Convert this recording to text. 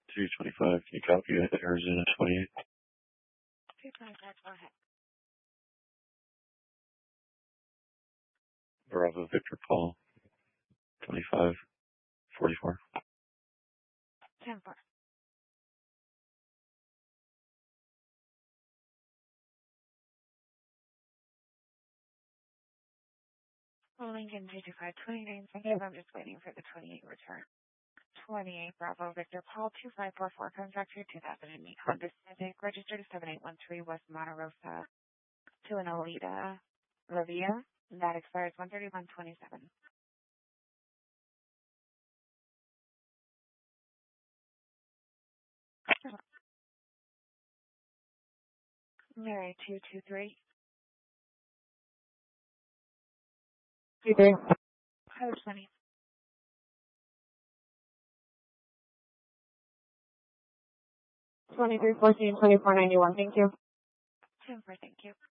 225, can you copy it? Arizona 28. 225, go ahead. Bravo Victor Paul, 25, 44. 10-4. Lincoln 225, 29 seconds. I'm just waiting for the 28 return. 28 Bravo Victor Paul 2544 comes back to your 2008 Honda Civic, registered to 7813 West Monte Rosa to an Alita Revia. That expires 131/27. Mary 223. 23. 20. 23, 14, 24, 91. Thank you. 10-4, thank you.